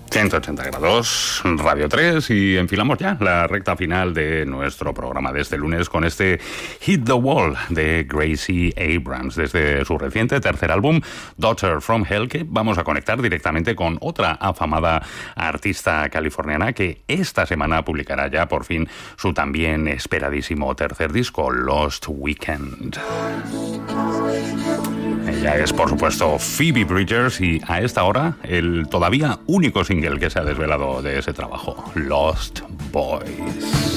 180 grados, Radio 3, y enfilamos ya la recta final de nuestro programa de este lunes con este Hit the Wall de Gracie Abrams, desde su reciente tercer álbum, Daughter from Hell, que vamos a conectar directamente con otra afamada artista californiana que esta semana publicará ya por fin su también esperadísimo tercer disco, Lost Weekend. Ella es, por supuesto, Phoebe Bridgers, y a esta hora el todavía único single que se ha desvelado de ese trabajo, Lost Boys.